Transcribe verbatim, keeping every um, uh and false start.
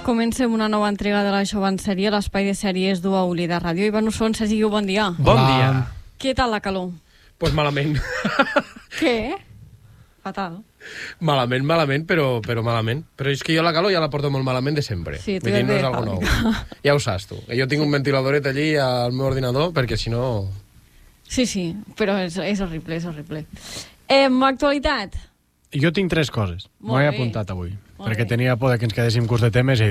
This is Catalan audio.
Comencem una nova entrega de la Jove en Sèrie, l'espai de sèries d'U A U L I de Ràdio. Ivan Usón, Sergi Guiu, bon dia. Bon dia. Què tal la calor? Pues malament. Què? Fatal. Malament, malament, però, però malament. Però és que jo la calor ja la porto molt malament de sempre. Sí, tu Vull dir, no de és algo nou. fàbrica. Ja ho saps, tu. Jo tinc un ventiladoret allí al meu ordinador, perquè si no... Sí, sí, però és, és horrible, és horrible. Eh, actualitat. Jo tinc tres coses. M'ho Molt he bé. apuntat avui. Molt perquè bé. tenia por que ens quedéssim curts de temes i